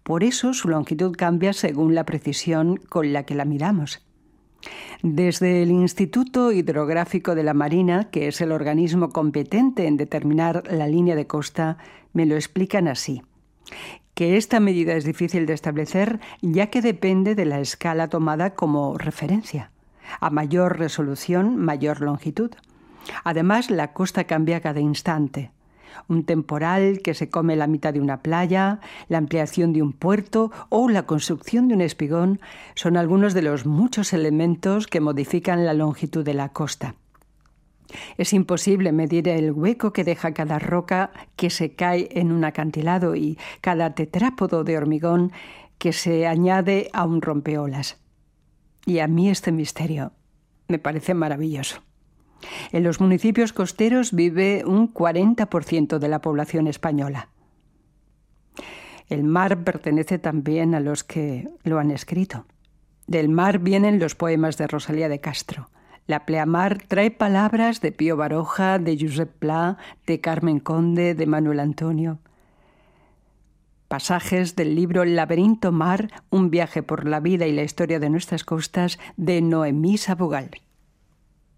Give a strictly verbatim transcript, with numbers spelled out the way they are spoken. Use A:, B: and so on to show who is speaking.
A: Por eso su longitud cambia según la precisión con la que la miramos. Desde el Instituto Hidrográfico de la Marina, que es el organismo competente en determinar la línea de costa, me lo explican así: que esta medida es difícil de establecer ya que depende de la escala tomada como referencia. A mayor resolución, mayor longitud. Además, la costa cambia cada instante. Un temporal que se come la mitad de una playa, la ampliación de un puerto o la construcción de un espigón son algunos de los muchos elementos que modifican la longitud de la costa. Es imposible medir el hueco que deja cada roca que se cae en un acantilado y cada tetrápodo de hormigón que se añade a un rompeolas. Y a mí este misterio me parece maravilloso. En los municipios costeros vive un cuarenta por ciento de la población española. El mar pertenece también a los que lo han escrito. Del mar vienen los poemas de Rosalía de Castro. La pleamar trae palabras de Pío Baroja, de Josep Pla, de Carmen Conde, de Manuel Antonio. Pasajes del libro Laberinto Mar, un viaje por la vida y la historia de nuestras costas, de Noemí Sabugal.